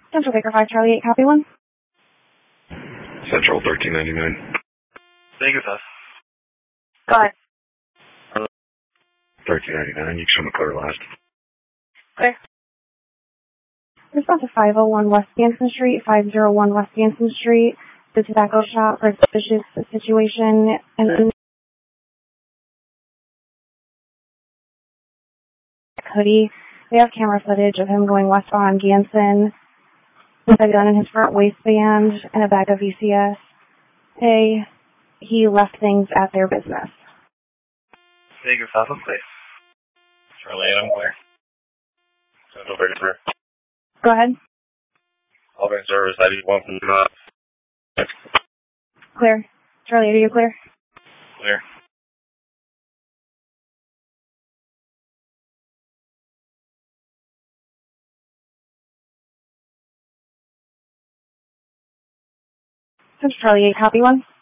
Central Baker 5 Charlie 8, copy 1. Central 1399. Vegas us. Go ahead. 1399, you can show me clear last. Clear. Response to 501 West Ganson Street, 501 West Ganson Street, the tobacco shop for a suspicious situation, and hoodie. They have camera footage of him going westbound on Ganson with a gun in his front waistband and a bag of VCS. Hey, he left things at their business. Vegas us, I'm clear. Charlie 8, I'm clear. Central Baker 3. Go ahead. All-bank service, ID 1 from the Clear. Charlie 8, are you clear? Clear. Central Charlie 8, copy 1.